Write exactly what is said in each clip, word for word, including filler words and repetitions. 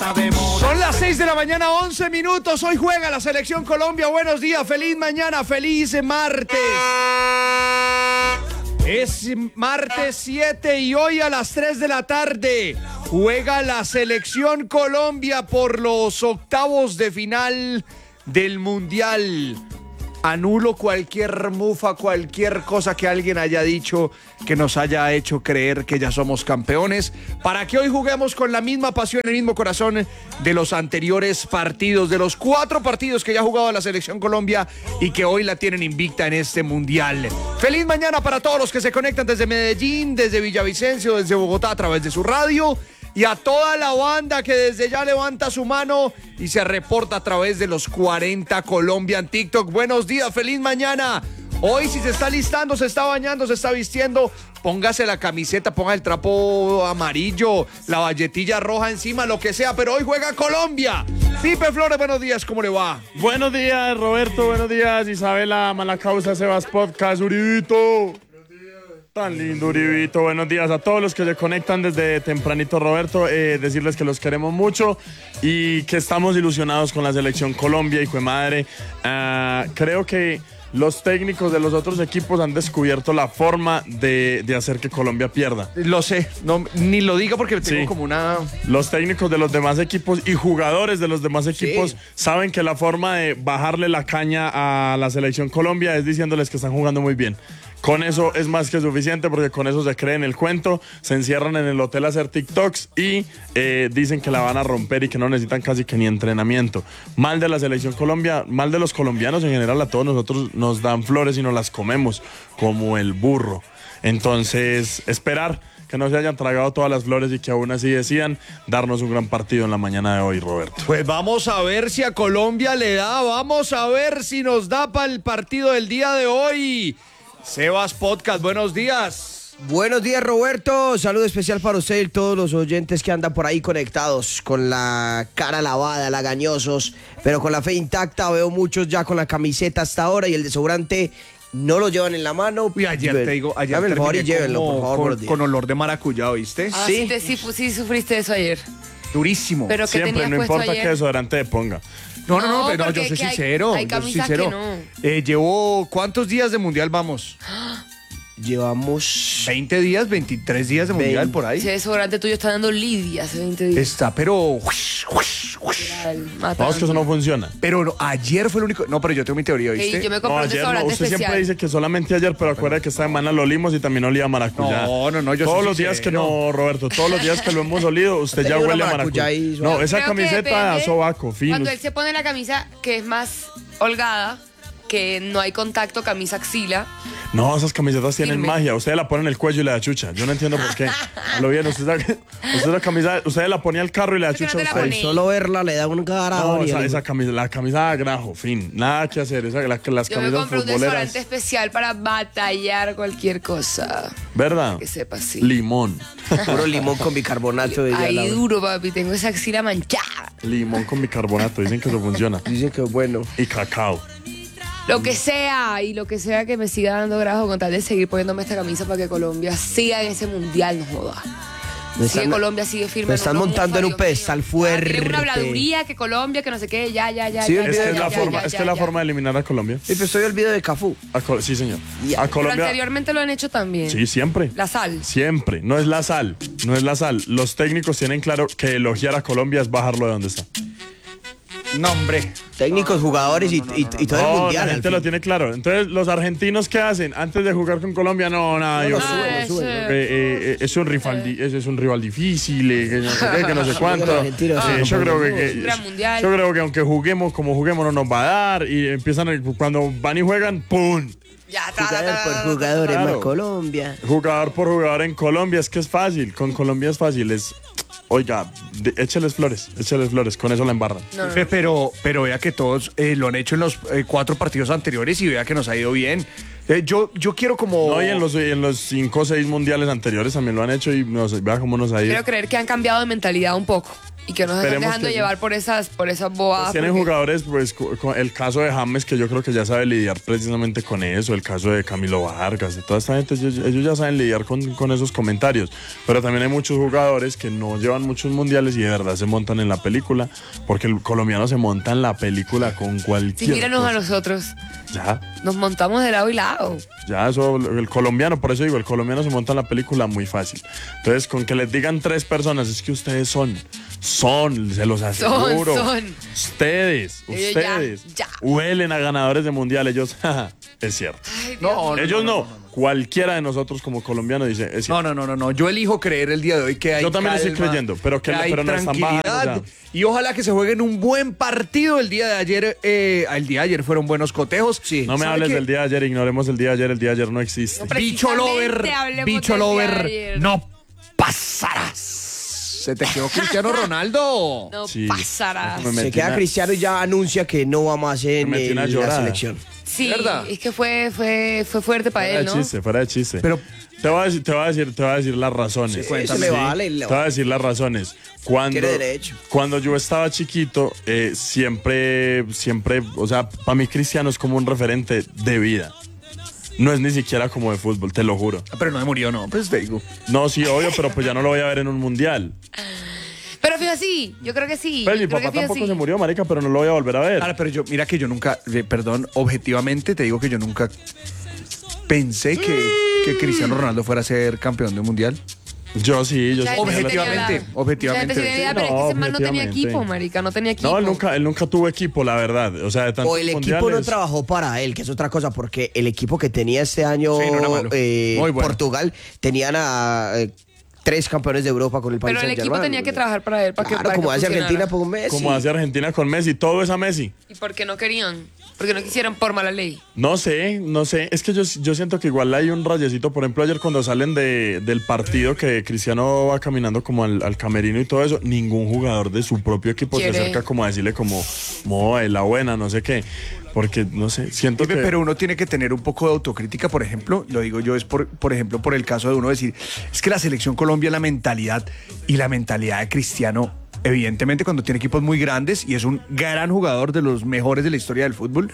sabemos. Son las seis de la mañana, once minutos. Hoy juega la Selección Colombia. Buenos días, feliz mañana, feliz martes. Es martes siete y hoy a las tres de la tarde juega la Selección Colombia por los octavos de final del Mundial. Anulo cualquier mufa, cualquier cosa que alguien haya dicho que nos haya hecho creer que ya somos campeones, para que hoy juguemos con la misma pasión, el mismo corazón de los anteriores partidos, de los cuatro partidos que ya ha jugado la Selección Colombia y que hoy la tienen invicta en este Mundial. Feliz mañana para todos los que se conectan desde Medellín, desde Villavicencio, desde Bogotá a través de su radio. Y a toda la banda que desde ya levanta su mano y se reporta a través de los cuarenta Colombia en TikTok. Buenos días, feliz mañana. Hoy si se está listando, se está bañando, se está vistiendo, póngase la camiseta, ponga el trapo amarillo, la valletilla roja encima, lo que sea, pero hoy juega Colombia. Pipe Flores, buenos días, ¿cómo le va? Buenos días, Roberto, buenos días, Isabela, Malacausa, Sebas Podcast, Uribito. Tan lindo, Uribito. Buenos días a todos los que se conectan desde tempranito, Roberto. Eh, decirles que los queremos mucho y que estamos ilusionados con la Selección Colombia, hijo de madre. Uh, creo que los técnicos de los otros equipos han descubierto la forma de, de hacer que Colombia pierda. Lo sé, no, ni lo diga porque tengo Sí. como una... Los técnicos de los demás equipos y jugadores de los demás equipos Sí. saben que la forma de bajarle la caña a la Selección Colombia es diciéndoles que están jugando muy bien. Con eso es más que suficiente porque con eso se creen el cuento, se encierran en el hotel a hacer TikToks y eh, dicen que la van a romper y que no necesitan casi que ni entrenamiento. Mal de la Selección Colombia, mal de los colombianos en general, a todos nosotros nos dan flores y nos las comemos como el burro. Entonces, esperar que no se hayan tragado todas las flores y que aún así decidan darnos un gran partido en la mañana de hoy, Roberto. Pues vamos a ver si a Colombia le da, vamos a ver si nos da para el partido del día de hoy. Sebas Podcast, buenos días. Buenos días, Roberto. Saludo especial para usted y todos los oyentes que andan por ahí conectados con la cara lavada, lagañosos, pero con la fe intacta. Veo muchos ya con la camiseta hasta ahora y el desodorante no lo llevan en la mano. Uy, ayer te digo, ayer Dame el favor y terminé llévenlo, como- por favor, con, buenos días. con olor de maracuyá, ¿viste? Ah, ¿Sí? sí, te- sí, sí sufriste eso ayer. Durísimo. Pero ¿qué Siempre, tenías no puesto importa ayer? qué desodorante te ponga. No, no, no, No, pero no, porque yo soy es que hay- sincero. hay yo soy camisas sincero. que no. Eh, llevo, ¿cuántos días de mundial vamos? Llevamos... veinte días, veintitrés días de mundial veinte. por ahí. Ese desodorante tuyo está dando lidia hace veinte días. Está, pero... Literal, matando. Vamos que eso no funciona. Pero no, ayer fue el único... No, pero yo tengo mi teoría, Ey, ¿viste? yo me No, compré un ayer no. desodorante Usted especial. siempre dice que solamente ayer, pero acuerda que esta semana lo olimos y también olía a maracuyá. No, no, no, yo Todos soy los días que sincero. no, Roberto, todos los días que lo hemos olido, usted ya Tenía una huele a maracuyá maracuyá. ahí, No, suave. esa Creo que camiseta depende sobaco, fino. Cuando él se pone la camisa que es más holgada, que no hay contacto, camisa axila. No, esas camisetas tienen Firme. magia. Usted la pone en el cuello y le da chucha. Yo no entiendo por qué. A lo bien, usted, sabe- usted la camisa, usted la ponía al carro y le da ¿Por qué no chucha a te la usted. pones? Solo verla le da un carajo. No, esa, esa camisa, la camisa de grajo, fin. Nada que hacer. Esa, la- las Yo me camisas compré un futboleras. desodorante especial para batallar cualquier cosa. ¿Verdad? Que sepa así. Limón. Puro limón con bicarbonato. de Ahí la- duro, papi. Tengo esa axila manchada. Limón con bicarbonato. Dicen que eso funciona. Dicen que es bueno. Y cacao. Lo que sea, y lo que sea que me siga dando grajo con tal de seguir poniéndome esta camisa para que Colombia siga en ese mundial, no joda. Me Sigue están- Colombia, sigue firme. me no, están no, montando mufa, en un Dios pedestal mío. fuerte. Ya, tiene una habladuría que Colombia, que no sé qué, ya, ya, ya. Sí, ya, el Es ya, que es ya, la ya, forma, ya, es ya, que es la ya. forma de eliminar a Colombia. Sí, pero estoy olvido de Cafú. A Col- sí, señor. Ya. A Pero Colombia. anteriormente lo han hecho también. Sí, siempre. La sal. Siempre. No es la sal. No es la sal. Los técnicos tienen claro que elogiar a Colombia es bajarlo de donde está. No, hombre. Técnicos, jugadores y, y- y todo el No, mundial. la al gente fin. lo tiene claro. Entonces, los argentinos, ¿qué hacen? Antes de jugar con Colombia, no, nada. No, yo, lo Ah, suben, lo eso suben. es. Eh, eh, eh, es un rival, di- es, es un rival difícil, eh, que no sé qué, que no sé cuánto. Los argentinos, Eh, sí, yo no creo que, podemos. que- Un gran mundial. yo creo que aunque juguemos como juguemos no nos va a dar y empiezan a- cuando van y juegan, ¡pum! Ya, ta, ta, Jugador ta, por ta, ta, jugador en Claro. más Colombia. Jugador por jugador en Colombia es que es fácil, con Colombia es fácil, es oiga, de- écheles flores, écheles flores, con eso la embarran. No, no, Pe- Pero, pero vea que todos eh, lo han hecho en los eh, cuatro partidos anteriores y vea que nos ha ido bien. Eh, yo, yo quiero como... No, y en los, y en los cinco o seis mundiales anteriores también lo han hecho y nos, vea cómo nos ha ido. Quiero creer que han cambiado de mentalidad un poco y que no se están Esperemos dejando que sí. llevar por esas, por esas bobadas. Pues tienen porque- jugadores, pues co- co- el caso de James, que yo creo que ya sabe lidiar precisamente con eso, el caso de Camilo Vargas, de toda esta gente, ellos, ellos ya saben lidiar con, con esos comentarios. Pero también hay muchos jugadores que no llevan muchos mundiales y de verdad se montan en la película, porque el colombiano se monta en la película con cualquier Sí, míranos cosa. a nosotros. Ya, Nos montamos de lado y lado. ya eso, el colombiano, por eso digo, el colombiano se monta en la película muy fácil. Entonces, con que les digan tres personas, es que ustedes son, son, se los aseguro. son. Ustedes, Ellos ya, ustedes ya. huelen a ganadores de mundial, ellos, jaja, es cierto. Ay, Dios No, mío. Ellos no, cualquiera de nosotros como colombianos dice, es cierto. No, no, no, no, no. Yo elijo creer el día de hoy que hay Yo también estoy calma, creyendo, pero que- hay pero no están bajando tranquilidad. ya. Y ojalá que se jueguen un buen partido el día de ayer. Eh, el día de ayer fueron buenos cotejos. Sí. No me ¿Sabe hables qué? del día de ayer, ignoremos el día de ayer, el día de ayer no existe. No, pero- Bicho Precisamente Lover, hablemos Bicho del día de Lover, ayer. no pasarás. Se te quedó Cristiano Ronaldo. No Sí. pasará. Me Se metí queda una- Cristiano y ya anuncia que no va más en Me metí una el- la llorada. selección. Sí, ¿Verdad? es que fue, fue, fue fuerte para Fuera él, de ¿no? chiste, fuera de chiste. Pero- te voy a decir, te voy a decir, te voy a decir las razones. Eso le vale. le Te voy a decir las razones. Cuando, Tiene derecho. cuando yo estaba chiquito, eh, siempre, siempre, o sea, para mí Cristiano es como un referente de vida. No es ni siquiera como de fútbol, te lo juro. Pero no me murió, no. Pues te digo. No, sí, obvio, pero pues ya no lo voy a ver en un mundial. Pero fíjate, sí, yo creo que sí. Pues mi yo creo papá que fíjate, tampoco sí. se murió, marica, pero no lo voy a volver a ver. Ahora, pero yo, mira que yo nunca, eh, perdón, objetivamente te digo que yo nunca pensé que, que Cristiano Ronaldo fuera a ser campeón del mundial. Yo sí, yo sí. Mucha gente Objetivamente, tenía la- objetivamente. mucha gente tenía la idea, pero es que No, ese man no tenía objetivamente. equipo, marica, no tenía equipo. No, él nunca, él nunca tuvo equipo, la verdad. O sea, de tantos O el equipo no mundiales- trabajó para él, que es otra cosa, porque el equipo que tenía este año Sí, no era malo. eh, Muy bueno. Portugal tenían a eh, tres campeones de Europa con el país. Pero el equipo tenía que trabajar para él, para que Claro, para como que hace funcionara. Argentina por Messi. Como hace Argentina con Messi, todo es a Messi. ¿Y por qué no querían? Porque no quisieron por mala ley. No sé, no sé. Es que yo, yo siento que igual hay un rayecito. Por ejemplo, ayer cuando salen de, del partido que Cristiano va caminando como al, al camerino y todo eso, ningún jugador de su propio equipo Quiere. se acerca como a decirle como, Moe, la buena, no sé qué. Porque, no sé, siento que... Pero uno tiene que tener un poco de autocrítica, por ejemplo, lo digo yo, es por, por ejemplo por el caso de uno decir, es que la selección Colombia, la mentalidad y la mentalidad de Cristiano, evidentemente cuando tiene equipos muy grandes y es un gran jugador de los mejores de la historia del fútbol,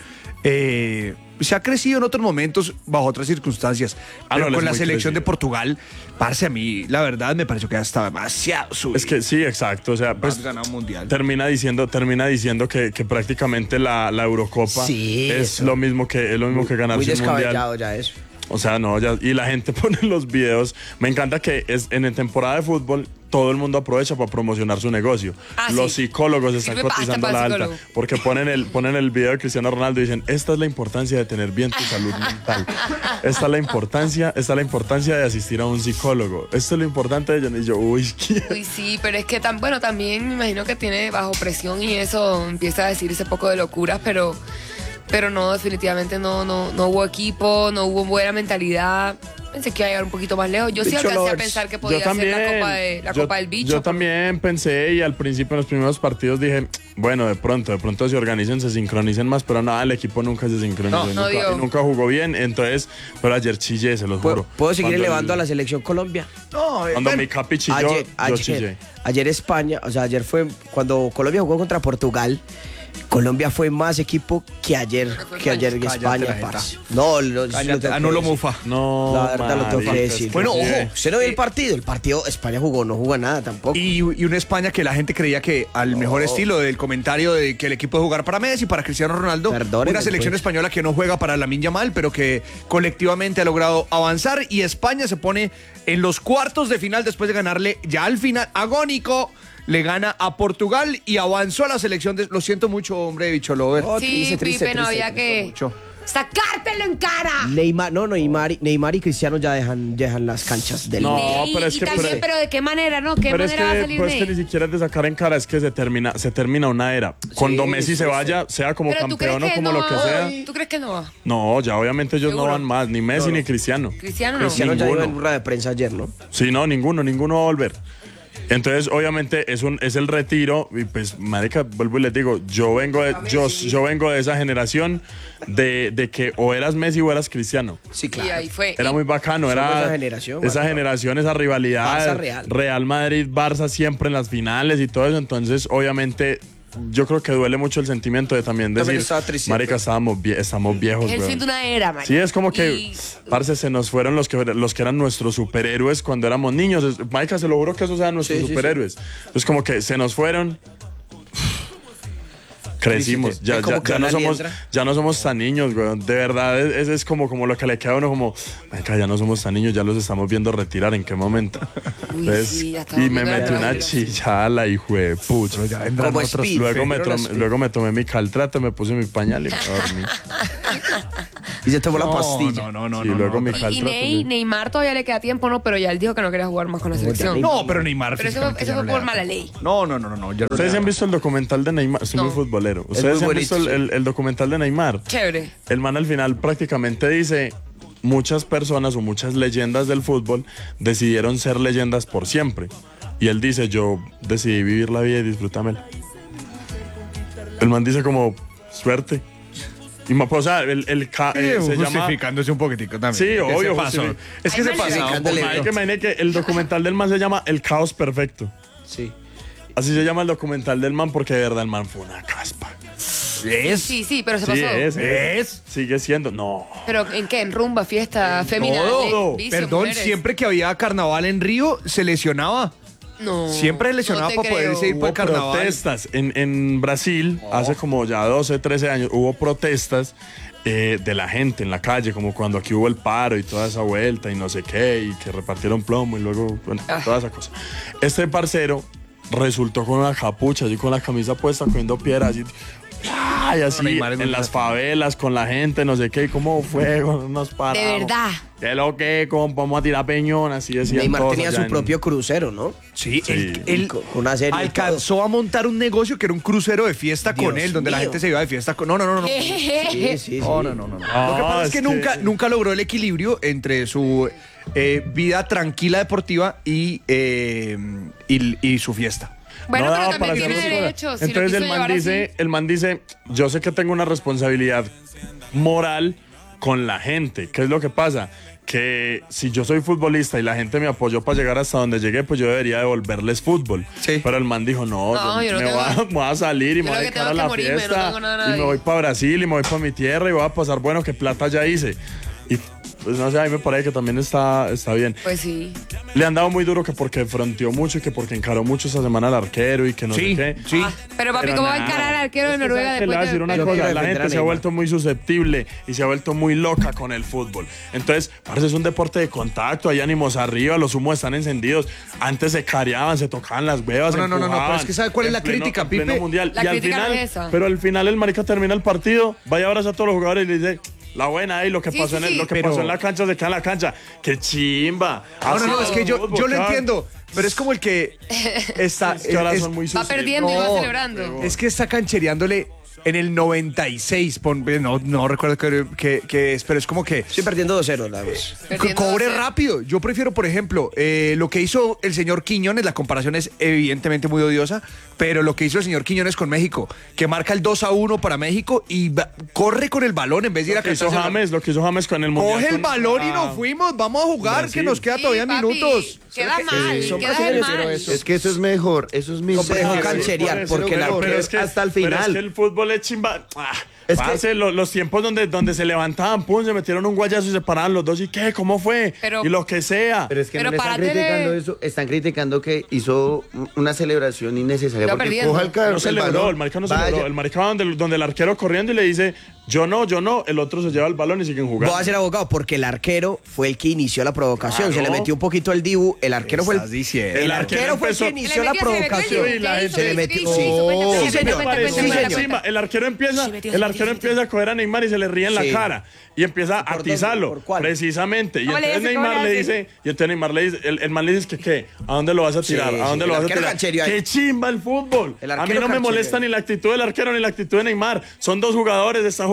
eh, se ha crecido en otros momentos bajo otras circunstancias. Ah, Pero no, él es con la muy selección crecido. de Portugal, parce, a mí la verdad me pareció que ya estaba demasiado subido. Es que sí, exacto. O sea, pues Pues ganar un mundial. termina diciendo, termina diciendo que, que prácticamente la, la Eurocopa Sí, es eso. lo mismo que es lo mismo que Muy ganarse un mundial. descabellado ya eso. O sea, no, ya, y la gente pone los videos. Me encanta que es en la temporada de fútbol todo el mundo aprovecha para promocionar su negocio. Ah, los sí. psicólogos están Sirve pasta cotizando a para la el alta psicólogo. porque ponen el, ponen el video de Cristiano Ronaldo y dicen, esta es la importancia de tener bien tu salud mental. Esta es la importancia, esta es la importancia de asistir a un psicólogo. Esto es lo importante de ello. Y yo, uy, ¿qué? Uy, sí, pero es que tan, bueno, también me imagino que tiene bajo presión y eso empieza a decir ese poco de locuras, pero, pero no, definitivamente no, no, no hubo equipo, no hubo buena mentalidad. Pensé que iba a llegar un poquito más lejos. Yo sí Bicho alcancé a lovers. pensar que podía Yo también, ser la Copa, de, la yo, copa del Bicho. yo también pensé y al principio en los primeros partidos dije, bueno, de pronto, de pronto se organicen, se sincronicen más, pero nada, el equipo nunca se sincronizó, No, y no nunca, dio. y nunca jugó bien, entonces, pero ayer chillé, se los ¿Puedo, juro. puedo seguir Cuando elevando el- a la selección Colombia? No, eh, Cuando bueno, mi capi chilló, Ayer, yo ayer, chillé. ayer España, o sea, ayer fue cuando Colombia jugó contra Portugal. Colombia fue más equipo que ayer, que ayer en Cállate España, la jeta. parce. No, lo, lo cállate, tengo que anulo decir. mufa. No, La verdad lo tengo que marica, decir. es que Bueno, sí, ojo, eh. ¿Usted no vio el partido? El partido España jugó, no jugó nada tampoco. Y, y una España que la gente creía que al mejor estilo del comentario de que el equipo de jugar para Messi, para Cristiano Ronaldo, Perdónenme, una selección pues. española que no juega para Lamine Yamal, pero que colectivamente ha logrado avanzar y España se pone en los cuartos de final después de ganarle ya al final agónico. Le gana a Portugal y avanzó a la selección. De, lo siento mucho, hombre, bicho Lover. Oh, Sí, triste, triste, Pipe, no triste, había triste que mucho. sacártelo en cara. Neymar, no, no, Neymar, y- Neymar y Cristiano ya dejan, dejan las canchas del No, y, pero es y que- también, pero- pero de qué manera, ¿no? ¿Qué Pero es manera va a que, salir pues, que ni Ney? siquiera es de sacar en cara, es que se termina, se termina una era. Cuando Sí, Messi sí, se sí. vaya, sea como Pero tú crees campeón o que como no lo que va. sea. ¿Tú crees que no va? No, ya obviamente ellos ¿Seguro? no van más, ni Messi ni Cristiano. Cristiano no. Cristiano ya dijo Ninguno. en rueda de prensa ayer, ¿no? Sí, no, ninguno, ninguno va a volver. Entonces, obviamente, es un es el retiro. Y pues, marica, vuelvo y les digo, yo vengo de, yo, yo vengo de esa generación de, de que o eras Messi o eras Cristiano. Sí, claro. Y ahí fue. Era muy bacano, Somos era esa generación, esa Barça. generación, esa rivalidad. Barça Real. Real Madrid, Barça siempre en las finales y todo eso. Entonces, obviamente, yo creo que duele mucho el sentimiento de también También decir, estaba triste, marica, pues. estábamos, vie- estamos viejos, Es el weón. fin de una era, man. Sí, es como que, Y- parce, se nos fueron los que, los que eran nuestros superhéroes cuando éramos niños. Es- Marica, se lo juro que esos eran nuestros Sí, sí, superhéroes. Es como que se nos fueron. Crecimos, Triste. ya, Es como ya, que ya no una somos, liendra. ya no somos tan niños, weón. De verdad, es, es como, como lo que le queda a uno como, marica, ya no somos tan niños, ya los estamos viendo retirar, ¿en qué momento? Uy, Entonces, sí, ya estamos y me viendo metí la una película. chillada, la hijo de pucha. Ya vendrán Como otros. Speed. Luego me, Pero tomé, las- luego me tomé mi caltrata, me puse mi pañal y me dormí. Y se tomó la No, pastilla. no, no, no. y no, luego no, mi Y, y caltrata. Ney- Neymar todavía le queda tiempo, ¿no? Pero ya él dijo que no quería jugar más con la selección. No, pero Neymar. Pero eso, físicamente eso ya fue no le por da. mala ley. No, no, no, no, no. ya no le ¿Ustedes da. han visto el documental de Neymar? Soy No. muy futbolero. muy ¿Ustedes han visto el, bonito, el- el documental de Neymar? Chévere. El man al final prácticamente dice, muchas personas o muchas leyendas del fútbol decidieron ser leyendas por siempre. Y él dice, yo decidí vivir la vida y disfrutármela. El man dice como, suerte. Y ma- o sea, el, el ca- eh, Sí, se llama... justificándose un poquitico también. Sí, Que obvio. se pasó. justific- Es que Ay, se man, pasó. justificándole. Porque hay que imaginar que el documental del man se llama El Caos Perfecto. Sí. Así se llama el documental del man porque de verdad el man fue una caspa. Es. Sí, sí, pero se Sí, pasó. es, Es. es. Sigue siendo. No. ¿Pero en qué? ¿En rumba, fiesta, fémina? todo. eh, vicio, Perdón, mujeres? siempre que había carnaval en Río, se lesionaba. No. siempre lesionaba no te para poder creo. irse ir Hubo para el carnaval. protestas en, en Brasil, hace como ya doce, trece años, hubo protestas eh, de la gente en la calle, como cuando aquí hubo el paro y toda esa vuelta y no sé qué, y que repartieron plomo y luego, bueno, Ah. toda esa cosa. Este parcero resultó con una capucha, así con la camisa puesta, cogiendo piedras, así, ¡ah! y así Neymar es muy en las gracioso. favelas con la gente, no sé qué, y como fuego, nos paramos. De verdad. ¿Qué lo que? ¿Cómo vamos a tirar peñón? Así decían Neymar todos tenía allá su en- propio crucero, ¿no? Sí, Sí. él, él Con una serie y alcanzó a montar un negocio que era un crucero de fiesta con Dios él, donde la mío. gente se iba de fiesta con. No, no, no, no. Sí, sí, sí. No, no, no, no. no. Ah, Lo que pasa es es que, que- nunca, nunca logró el equilibrio entre su eh, vida tranquila deportiva y, eh, y, y su fiesta. Bueno, No pero daba para también tiene hacerlo sola. derechos. Si lo Entonces quiso el man llevar dice, así. el man dice, yo sé que tengo una responsabilidad moral con la gente. ¿Qué es lo que pasa? Que si yo soy futbolista y la gente me apoyó para llegar hasta donde llegué, pues yo debería devolverles fútbol. Sí. Pero el man dijo, no, No, yo, yo no me, tengo- voy a, me voy a salir y yo me lo voy a que dedicar a tengo la que morirme, no fiesta tengo nada y de me ahí. voy para Brasil y me voy para mi tierra y voy a pasar, bueno, qué plata ya hice. Y pues no sé, a mí me parece que también está, está bien. Pues sí. Le han dado muy duro que porque fronteó mucho y que porque encaró mucho esta semana al arquero y que no Sí, sé qué. sí. Ah, pero papi, Pero ¿cómo va a nada. encarar al arquero de Es que Noruega ¿sabes qué? Le después voy a decir de una Yo cosa, quiero la defender gente a se ha Neymar. vuelto muy susceptible y se ha vuelto muy loca con el fútbol. Entonces, parece es un deporte de contacto, hay ánimos arriba, los humos están encendidos. Antes se careaban, se tocaban las huevas, No, no, no, no, empujaban, pero es que ¿sabe cuál es en la pleno- crítica, en pleno Pipe? mundial. La y al crítica no final, es esa. pero al final el marica termina el partido, vaya ahora a todos los jugadores y le dice, la buena, y lo que Sí, pasó sí, en el- sí. lo que Pero- pasó en la cancha se queda en la cancha. ¡Qué chimba! No, no, no, Así es que el yo, fútbol, yo lo chaval. entiendo, pero es como el que está. Es que ahora es- son muy Va sucios. perdiendo y va No, celebrando. Es que está canchereándole en el noventa y seis. pon- no, no recuerdo qué que, que es, pero es como que. Estoy perdiendo dos cero, la vez. Co- Perdiendo Cobre dos cero. rápido. Yo prefiero, por ejemplo, eh, lo que hizo el señor Quiñones, la comparación es evidentemente muy odiosa, pero lo que hizo el señor Quiñones con México, que marca el dos a uno para México y va- corre con el balón en vez de ir a Lo que hizo cantarse la- James, lo que hizo James con el mundial. Coge el con- balón y Ah, nos fuimos, vamos a jugar, Brasil. que nos queda Sí, todavía papi, minutos. Queda ¿Sabe qué? mal, son queda brasileños, mal. pero eso- Es que eso es mejor, eso es mi Complejo sí, cancherear, por eso, porque pero- la- pero es que, hasta el pero es final. que el fútbol es chimba. Ah, Es que- parce, lo- los tiempos donde, donde se levantaban, pum, se metieron un guayazo y se paraban los dos y qué, ¿cómo fue? Pero- y lo que sea. Pero es que Pero no le están párate de- criticando eso, están criticando que hizo una celebración innecesaria. Está Porque perdiendo. coja el, car- no el celebró, balón, el marica no vaya. celebró. El marica donde, donde el arquero corriendo y le dice, yo no, yo no, el otro se lleva el balón y siguen jugando. Voy a ser abogado porque el arquero fue el que inició la provocación. Claro. Se le metió un poquito el dibu. El arquero fue el. Estás diciendo. El El arquero arquero fue el que empezó- inició Le la metió, se metió, provocación. ¿qué Y la hizo? gente ¿Qué le hizo? metió- ¿Qué hizo? Cuenta, Oh, cuenta, sí, cuenta, señor. cuenta, Parece cuenta, Sí, una cuenta, señor. chimba. El arquero empieza, Se metió, el se arquero metió, se empieza a coger a Neymar y se le ríe en la Sí. cara. Y empieza a ¿Por dónde? atizarlo. ¿Por cuál? Precisamente. Y ¿Cómo le entonces dice? ¿Cómo Neymar le le hace? dice, y entonces Neymar le dice, el, el man le dice que qué, ¿a dónde lo vas a tirar? Sí, ¿A dónde sí, lo el vas a arquero tirar? canchereó ahí. Qué chimba el fútbol. El A mí arquero no me canchereó molesta ahí. ni la actitud del arquero ni la actitud de Neymar. Son dos jugadores, están jugando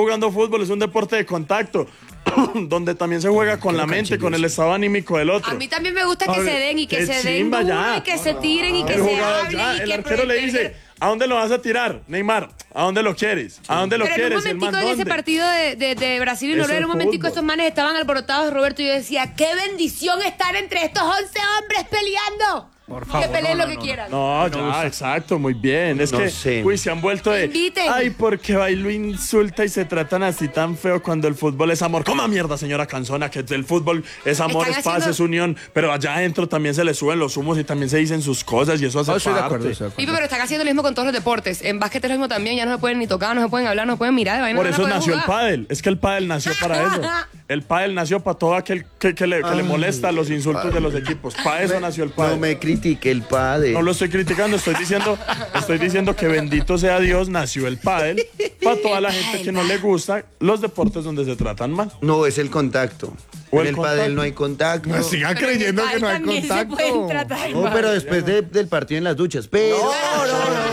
jugando fútbol, es un deporte de contacto. Donde también se juega con la mente, con el estado anímico del otro. A mí también me gusta que A ver, se den y que qué se den chimba duro ya. y que se tiren y que El se jugador hablen ya, y el que arquero le que- dice, ¿a dónde lo vas a tirar, Neymar? ¿A dónde lo quieres? ¿A dónde lo Pero en un quieres? ¿Y el momentico man en ese dónde? partido de, de- de Brasil y Eso Noruega, en es un momentico fútbol. estos manes estaban alborotados, Roberto, y yo decía, qué bendición estar entre estos once hombres peleando. Por Que favor, peleen no, lo no, que no. quieran. No, ya, exacto, muy bien. Es No que, sé. uy, se han vuelto de. Inviten. Ay, porque va y lo insulta y se tratan así tan feo cuando el fútbol es amor. ¿Cómo mierda, señora Canzona? Que el fútbol es amor, Están es paz, haciendo- es unión. Pero allá adentro también se le suben los humos y también se dicen sus cosas y eso hace No, estoy de parte. acuerdo, estoy de acuerdo. Pipe, pero están haciendo lo mismo con todos los deportes. En básquet es lo mismo también, ya no se pueden ni tocar, no se pueden hablar, no se pueden mirar de vaina. Por no eso van a poder nació el jugar. pádel. Es que el pádel nació para eso. El pádel nació para todo aquel que, que le, que le molesta los insultos de los equipos. Para eso nació el No pádel. me critique el padre. No lo estoy criticando, estoy diciendo, estoy diciendo que bendito sea Dios, nació el pádel para toda la gente que no le gusta los deportes donde se tratan mal. No, es el contacto. O En el el contacto. pádel no hay contacto. No, sigan Pero en el creyendo que pádel no hay también se contacto. pueden tratar No, mal. pero después de- del partido en las duchas. Pero. No, no, no,